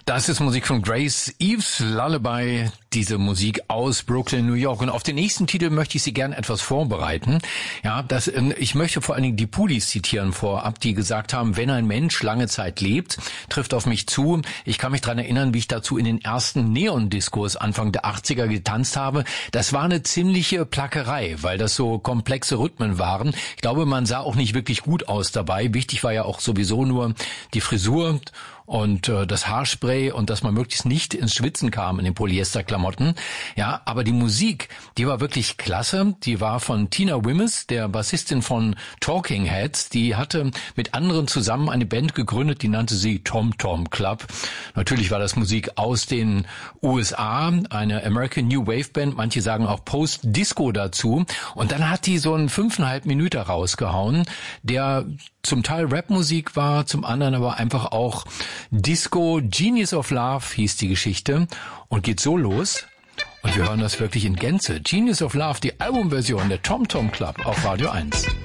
Das ist Musik von Grace Eves Lullaby, diese Musik aus Brooklyn, New York. Und auf den nächsten Titel möchte ich Sie gerne etwas vorbereiten. Ja, ich möchte vor allen Dingen die Pulis zitieren vorab, die gesagt haben, wenn ein Mensch lange Zeit lebt, trifft auf mich zu. Ich kann mich daran erinnern, wie ich dazu in den ersten Neon-Diskos Anfang der 80er getanzt habe. Das war eine ziemliche Plackerei, weil das so komplexe Rhythmen waren. Ich glaube, man sah auch nicht wirklich gut aus dabei. Wichtig war ja auch sowieso nur die Frisur und das Haarspray und dass man möglichst nicht ins Schwitzen kam in den Polyesterklamotten. Ja, aber die Musik, die war wirklich klasse. Die war von Tina Wimmes, der Bassistin von Talking Heads. Die hatte mit anderen zusammen eine Band gegründet, die nannte sie Tom Tom Club. Natürlich war das Musik aus den USA, eine American New Wave Band. Manche sagen auch Post-Disco dazu. Und dann hat die so einen 5,5 Minuten rausgehauen, der zum Teil Rapmusik war, zum anderen aber einfach auch Disco. Genius of Love hieß die Geschichte und geht so los. Und wir hören das wirklich in Gänze. Genius of Love, die Albumversion der Tom Tom Club auf Radio 1.